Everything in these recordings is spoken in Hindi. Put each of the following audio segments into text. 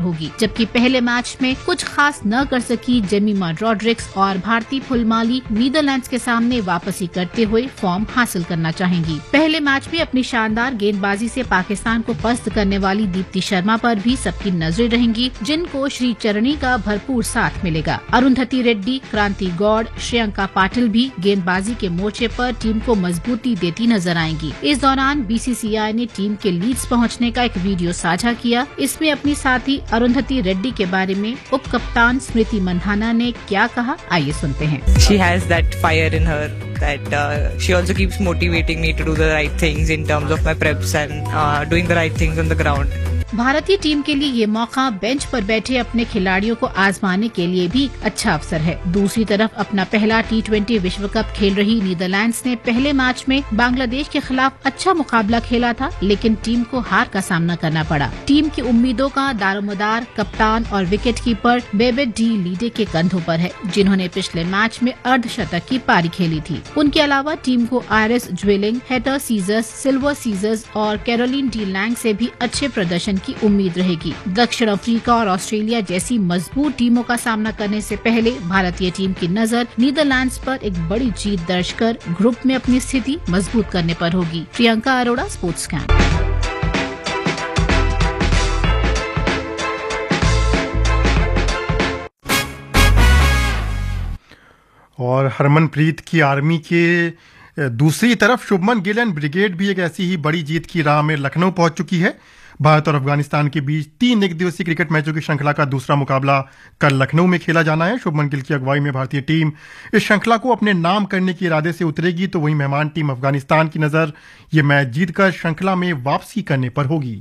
होगी, जबकि पहले मैच में कुछ खास न कर सकी जेमिमा रॉड्रिक्स और भारतीय फुलमाली नीदरलैंड्स के सामने वापसी करते हुए फॉर्म हासिल करना चाहेंगी। पहले मैच में अपनी शानदार गेंदबाजी से पाकिस्तान को पस्त करने वाली दीप्ति शर्मा पर भी सबकी नजरें रहेंगी, जिनको श्री चरणी का भरपूर साथ मिलेगा। अरुंधति रेड्डी, क्रांति गौड़, श्रेयंका पाटिल भी गेंदबाजी के मोर्चे पर टीम को मजबूती देती नजर आएंगी। इस दौरान बीसीसीआई ने टीम के लीड्स पहुंचने का एक वीडियो साझा किया। इसमें अपनी साथी अरुंधति रेड्डी के बारे में उप कप्तान स्मृति मंधाना ने क्या कहा, आइए सुनते हैं। She has that fire in her that she also keeps motivating me to do the right things in terms of my preps and doing the right things on the ground. भारतीय टीम के लिए ये मौका बेंच पर बैठे अपने खिलाड़ियों को आजमाने के लिए भी एक अच्छा अवसर है। दूसरी तरफ अपना पहला T20 विश्व कप खेल रही नीदरलैंड्स ने पहले मैच में बांग्लादेश के खिलाफ अच्छा मुकाबला खेला था, लेकिन टीम को हार का सामना करना पड़ा। टीम की उम्मीदों का दारोमदार कप्तान और विकेटकीपर बेबेट डी लीडे के कंधों पर है, जिन्होंने पिछले मैच में अर्धशतक की पारी खेली थी। उनके अलावा टीम को iris ज्वेलिंग, hater seizures, silver seizures और कैरोलिन डी लैंग से भी अच्छे प्रदर्शन की उम्मीद रहेगी। दक्षिण अफ्रीका और ऑस्ट्रेलिया जैसी मजबूत टीमों का सामना करने से पहले भारतीय टीम की नजर नीदरलैंड्स पर एक बड़ी जीत दर्ज कर ग्रुप में अपनी स्थिति मजबूत करने पर होगी। Priyanka Arora, sports scan. और हरमनप्रीत की आर्मी के दूसरी तरफ शुभमन गिल एंड ब्रिगेड भी एक ऐसी ही बड़ी जीत की राह में लखनऊ पहुंच चुकी है। भारत और अफगानिस्तान के बीच 3 एक दिवसीय क्रिकेट मैचों की श्रृंखला का दूसरा मुकाबला कल लखनऊ में खेला जाना है। शुभमन गिल की अगुवाई में भारतीय टीम इस श्रृंखला को अपने नाम करने के इरादे से उतरेगी, तो वहीं मेहमान टीम अफगानिस्तान की नजर ये मैच जीतकर श्रृंखला में वापसी करने पर होगी।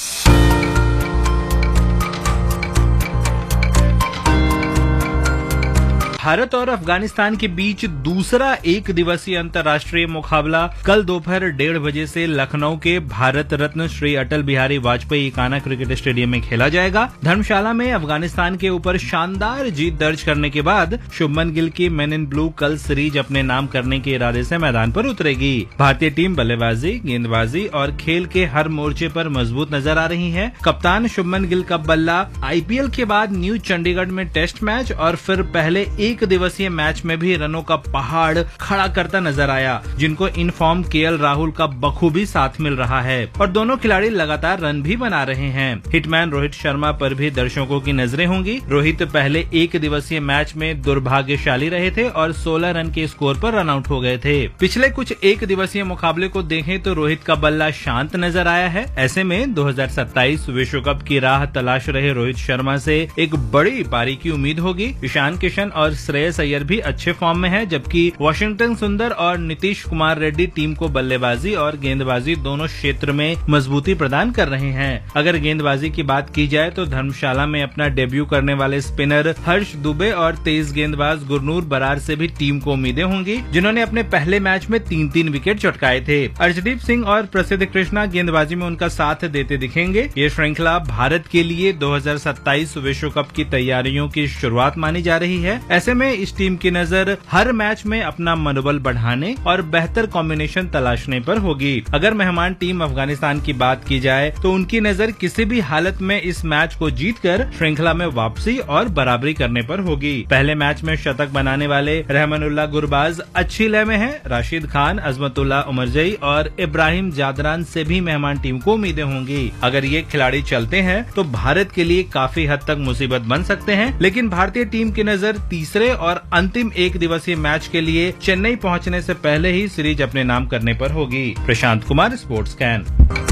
भारत और अफगानिस्तान के बीच दूसरा एक दिवसीय अंतर्राष्ट्रीय मुकाबला कल दोपहर 1:30 बजे से लखनऊ के भारत रत्न श्री अटल बिहारी वाजपेयी इकाना क्रिकेट स्टेडियम में खेला जाएगा। धर्मशाला में अफगानिस्तान के ऊपर शानदार जीत दर्ज करने के बाद शुभमन गिल की मेन इन ब्लू कल सीरीज अपने नाम करने के इरादे से मैदान पर उतरेगी। भारतीय टीम बल्लेबाजी, गेंदबाजी और खेल के हर मोर्चे पर मजबूत नजर आ रही है। कप्तान शुभमन गिल का बल्ला आईपीएल के बाद न्यू चंडीगढ़ में टेस्ट मैच और फिर पहले एक दिवसीय मैच में भी रनों का पहाड़ खड़ा करता नजर आया, जिनको इन फॉर्म केएल राहुल का बखूबी साथ मिल रहा है और दोनों खिलाड़ी लगातार रन भी बना रहे हैं। हिटमैन रोहित शर्मा पर भी दर्शकों की नजरें होंगी। रोहित पहले एक दिवसीय मैच में दुर्भाग्यशाली रहे थे और 16 रन के स्कोर पर रन आउट हो गए थे। पिछले कुछ एक दिवसीय मुकाबले को देखें तो रोहित का बल्ला शांत नजर आया है। ऐसे में 2027 विश्व कप की राह तलाश रहे रोहित शर्मा से एक बड़ी पारी की उम्मीद होगी। ईशान किशन और श्रेयस अय्यर भी अच्छे फॉर्म में है, जबकि वाशिंगटन सुंदर और नीतीश कुमार रेड्डी टीम को बल्लेबाजी और गेंदबाजी दोनों क्षेत्र में मजबूती प्रदान कर रहे हैं। अगर गेंदबाजी की बात की जाए तो धर्मशाला में अपना डेब्यू करने वाले स्पिनर हर्ष दुबे और तेज गेंदबाज गुरनूर बरार से भी टीम को उम्मीदें होंगी, जिन्होंने अपने पहले मैच में 3-3 विकेट चटकाए थे। अर्शदीप सिंह और प्रसिद्ध कृष्णा गेंदबाजी में उनका साथ देते दिखेंगे। ये श्रृंखला भारत के लिए 2027 विश्व कप की तैयारियों की शुरुआत मानी जा रही है। ऐसे में इस टीम की नजर हर मैच में अपना मनोबल बढ़ाने और बेहतर कॉम्बिनेशन तलाशने पर होगी। अगर मेहमान टीम अफगानिस्तान की बात की जाए तो उनकी नजर किसी भी हालत में इस मैच को जीतकर श्रृंखला में वापसी और बराबरी करने पर होगी। पहले मैच में शतक बनाने वाले रहमानुल्लाह गुरबाज अच्छी लय में हैं। राशिद खान, अजमतुल्लाह उमरजई और इब्राहिम जादरान से भी मेहमान टीम को उम्मीदें होंगी। अगर ये खिलाड़ी चलते हैं तो भारत के लिए काफी हद तक मुसीबत बन सकते हैं, लेकिन भारतीय टीम की नजर तीसरे और अंतिम एक दिवसीय मैच के लिए चेन्नई पहुंचने से पहले ही सीरीज अपने नाम करने पर होगी। Prashant Kumar, sports scan.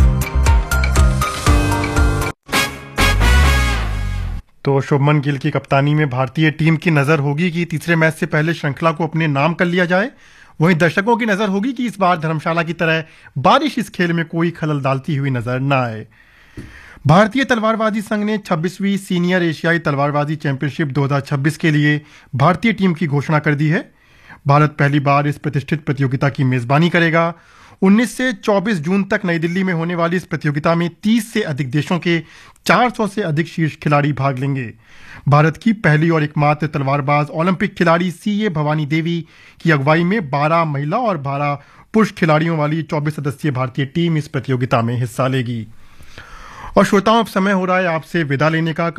तो शुभमन गिल की कप्तानी में भारतीय टीम की नजर होगी कि तीसरे मैच से पहले श्रृंखला को अपने नाम कर लिया जाए। वहीं दर्शकों की नजर होगी कि इस बार धर्मशाला की तरह बारिश इस खेल में कोई खलल डालती हुई नजर न आए। भारतीय तलवारबाजी संघ ने 26वीं सीनियर एशियाई तलवारबाजी चैंपियनशिप 2026 के लिए भारतीय टीम की घोषणा कर दी है। भारत पहली बार इस प्रतिष्ठित प्रतियोगिता की मेजबानी करेगा। 19 से 24 जून तक नई दिल्ली में होने वाली इस प्रतियोगिता में 30 से अधिक देशों के 400 से अधिक शीर्ष खिलाड़ी भाग लेंगे। भारत की पहली और एकमात्र तलवारबाज ओलंपिक खिलाड़ी सीए भवानी देवी की अगुवाई में 12 महिला और 12 पुरुष खिलाड़ियों वाली 24 सदस्यीय भारतीय टीम इस प्रतियोगिता में हिस्सा लेगी। और श्रोताओं, अब समय हो रहा है आपसे विदा लेने का।